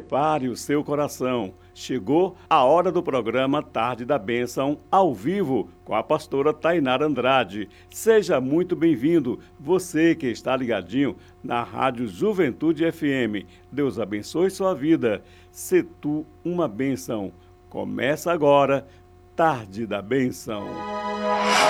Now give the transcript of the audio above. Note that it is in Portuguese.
Prepare o seu coração. Chegou a hora do programa Tarde da Bênção, ao vivo, com a pastora Tainara Andrade. Seja muito bem-vindo, você que está ligadinho na Rádio Juventude FM. Deus abençoe sua vida. Se tu uma bênção. Começa agora, Tarde da Bênção.